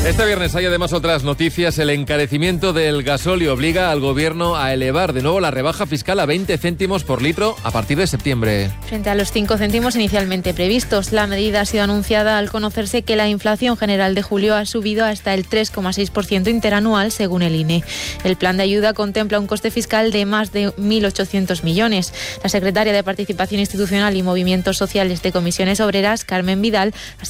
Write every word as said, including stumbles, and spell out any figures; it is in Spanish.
Este viernes hay además otras noticias. El encarecimiento del gasóleo obliga al gobierno a elevar de nuevo la rebaja fiscal a veinte céntimos por litro a partir de septiembre. Frente a los cinco céntimos inicialmente previstos, la medida ha sido anunciada al conocerse que la inflación general de julio ha subido hasta el tres coma seis por ciento interanual, según el I N E. El plan de ayuda contempla un coste fiscal de más de mil ochocientos millones. La secretaria de Participación Institucional y Movimientos Sociales de Comisiones Obreras, Carmen Vidal,